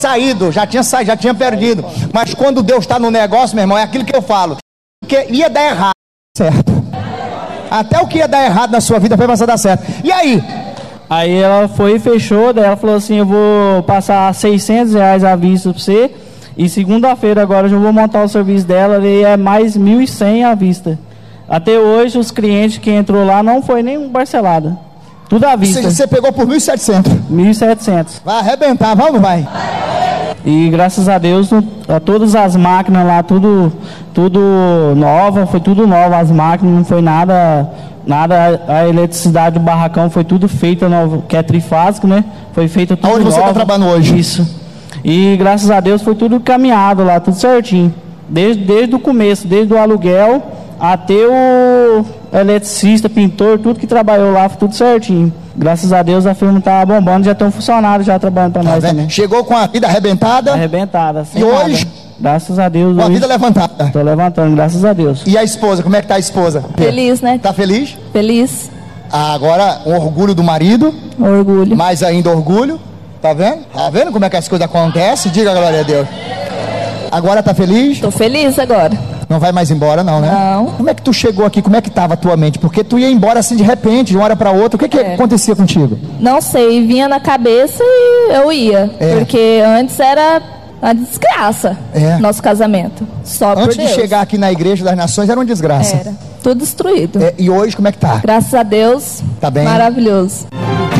saído, já tinha saído, já tinha perdido. Mas quando Deus está no negócio, meu irmão, é aquilo que eu falo. Que ia dar errado, certo? Até o que ia dar errado na sua vida foi passar a dar certo. E aí? Aí ela foi e fechou, daí ela falou assim, eu vou passar R$600 à vista pra você, e segunda-feira agora eu já vou montar o serviço dela, e é mais 1.100 à vista. Até hoje os clientes que entrou lá não foi nem parcelada, tudo à vista. Você pegou por 1.700? 1.700. Vai arrebentar, vamos, vai. E graças a Deus, todas as máquinas lá, tudo nova, foi tudo nova, as máquinas, não foi nada, a eletricidade do barracão foi tudo feita nova, que é trifásico, né? Foi feita tudo Aonde nova. você está trabalhando hoje? Isso. E graças a Deus foi tudo caminhado lá, tudo certinho. Desde o começo, desde o aluguel até o eletricista, pintor, tudo que trabalhou lá, foi tudo certinho. Graças a Deus a firma está bombando, já tem um funcionário já trabalhando para nós também. Chegou com a vida arrebentada? Arrebentada, sem E nada. hoje? Graças a Deus. Com a vida levantada? Estou levantando, graças a Deus. E a esposa, como é que tá a esposa? Feliz, né? Tá feliz? Feliz. Agora, um orgulho do marido. Orgulho. Mais ainda orgulho. Tá vendo? Tá vendo como é que as coisas acontecem? Diga, glória a Deus. Agora tá feliz? Tô feliz agora. Não vai mais embora, não, né? Não. Como é que tu chegou aqui? Como é que tava a tua mente? Porque tu ia embora assim de repente, de uma hora para outra. O que que acontecia contigo? Não sei, vinha na cabeça e eu ia. Porque antes era uma desgraça, nosso casamento. Só por Deus. Antes de chegar aqui na Igreja das Nações era uma desgraça. Era. Tudo destruído. E hoje como é que tá? Graças a Deus. Tá bem? Maravilhoso.